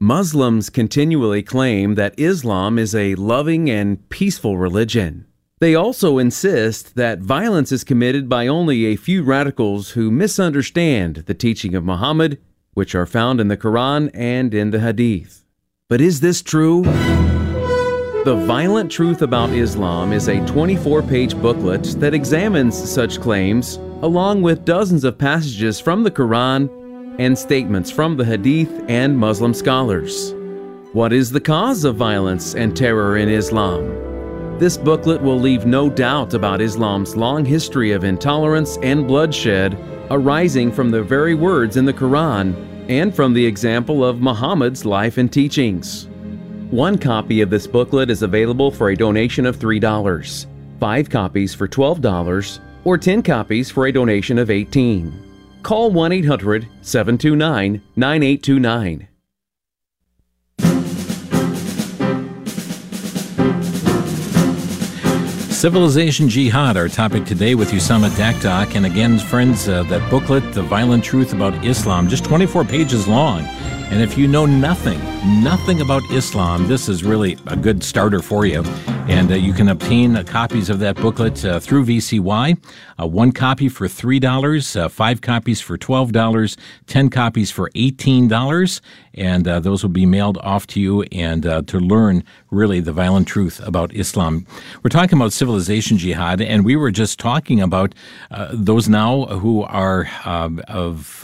Muslims continually claim that Islam is a loving and peaceful religion. They also insist that violence is committed by only a few radicals who misunderstand the teaching of Muhammad, which are found in the Quran and in the Hadith. But is this true? The Violent Truth About Islam is a 24-page booklet that examines such claims, along with dozens of passages from the Quran and statements from the Hadith and Muslim scholars. What is the cause of violence and terror in Islam? This booklet will leave no doubt about Islam's long history of intolerance and bloodshed arising from the very words in the Quran and from the example of Muhammad's life and teachings. One copy of this booklet is available for a donation of $3, 5 copies for $12, or 10 copies for a donation of $18. Call 1-800-729-9829. Civilization Jihad, our topic today with Usama Daktak. And again, friends, that booklet, The Violent Truth About Islam, just 24 pages long. And if you know nothing about Islam, this is really a good starter for you. And you can obtain copies of that booklet through VCY. 1 copy for $3, 5 copies for $12, 10 copies for $18. And those will be mailed off to you and to learn really the violent truth about Islam. We're talking about Civilization Jihad, and we were just talking about those now who are of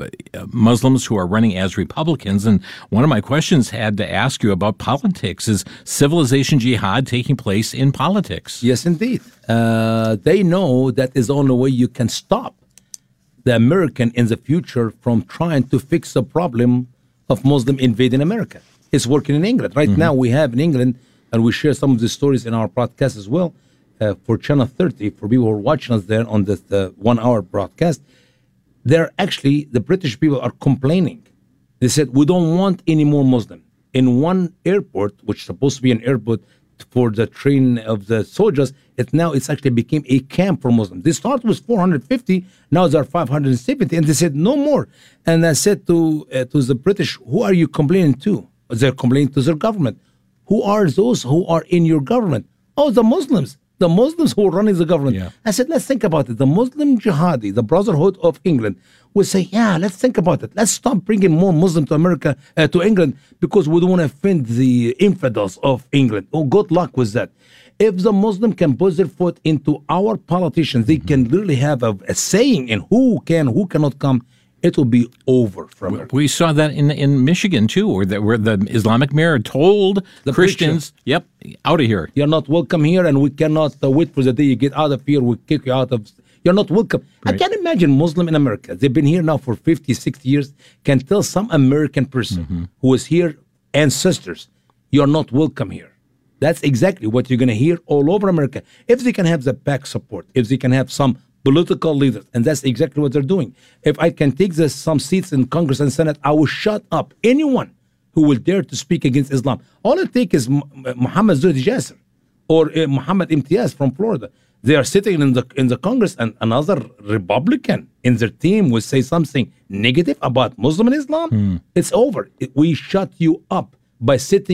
Muslims who are running as Republicans. And one of my questions had to ask you about politics. Is Civilization Jihad taking place in politics? Yes, indeed. They know that is the only way you can stop the American in the future from trying to fix the problem of Muslim invading America. It's working in England. Right now we have in England, and we share some of the stories in our broadcast as well, for Channel 30, for people who are watching us there on this 1-hour broadcast. They're actually, the British people are complaining. They said, we don't want any more Muslim. In one airport, which is supposed to be an airport for the train of the soldiers, it's actually became a camp for Muslims. They started with 450, now there are 570, and they said no more. And I said to the British, who are you complaining to? They're complaining to their government. Who are those who are in your government? Oh, the Muslims. The Muslims who are running the government. Yeah. I said, let's think about it. The Muslim Jihadi, the Brotherhood of England, will say, yeah, let's think about it. Let's stop bringing more Muslims to America, to England, because we don't want to offend the infidels of England. Oh, good luck with that. If the Muslim can put their foot into our politicians, they can literally have a saying in who can, who cannot come. It will be over for America. We saw that in Michigan, too, where the Islamic mayor told the Christians, preacher, out of here. You're not welcome here, and we cannot wait for the day you get out of here. We'll kick you out of... You're not welcome. Right. I can't imagine Muslim in America. They've been here now for 50, 60 years. Can tell some American person who is here, ancestors, you're not welcome here. That's exactly what you're going to hear all over America. If they can have the back support, if they can have some political leaders, and that's exactly what they're doing. If I can take some seats in Congress and Senate, I will shut up anyone who will dare to speak against Islam. All it takes is Muhammad Zurdi Jasser or Muhammad Imtiaz from Florida. They are sitting in the Congress, and another Republican in their team will say something negative about Muslim and Islam. It's over. We shut you up by sitting